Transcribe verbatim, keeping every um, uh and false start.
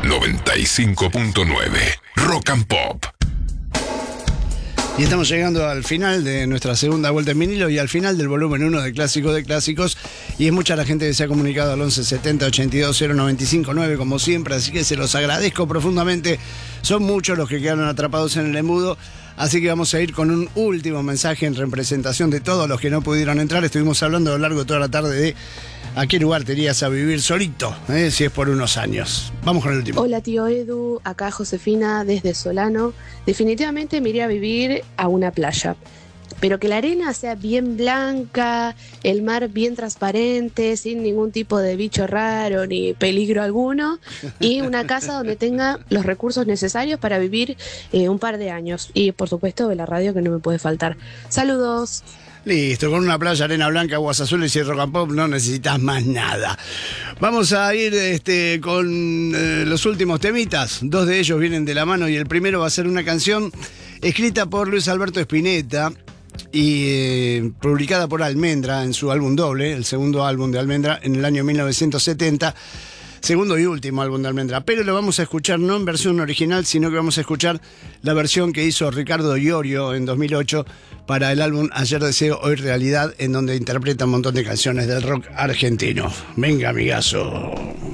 noventa y cinco punto nueve Rock and Pop. Y estamos llegando al final de nuestra segunda vuelta en vinilo y al final del volumen uno de Clásicos de Clásicos. Y es mucha la gente que se ha comunicado al once setenta ochenta y dos cero noventa y cinco nueve, como siempre, así que se los agradezco profundamente. Son muchos los que quedaron atrapados en el embudo, así que vamos a ir con un último mensaje en representación de todos los que no pudieron entrar. Estuvimos hablando a lo largo de toda la tarde de a qué lugar te irías a vivir solito, eh, si es por unos años. Vamos con el último. Hola tío Edu, acá Josefina desde Solano. Definitivamente me iría a vivir a una playa, pero que la arena sea bien blanca, el mar bien transparente, sin ningún tipo de bicho raro ni peligro alguno, y una casa donde tenga los recursos necesarios para vivir eh, un par de años. Y por supuesto la radio, que no me puede faltar. Saludos. Listo, con una playa, arena blanca, aguas azules y rock and pop no necesitas más nada. Vamos a ir este, con eh, los últimos temitas. Dos de ellos vienen de la mano y el primero va a ser una canción escrita por Luis Alberto Spinetta y eh, publicada por Almendra en su álbum doble, el segundo álbum de Almendra en el año mil novecientos setenta. Segundo y último álbum de Almendra, pero lo vamos a escuchar no en versión original, sino que vamos a escuchar la versión que hizo Ricardo Iorio en dos mil ocho para el álbum Ayer Deseo, Hoy Realidad, en donde interpreta un montón de canciones del rock argentino. Venga, amigazo.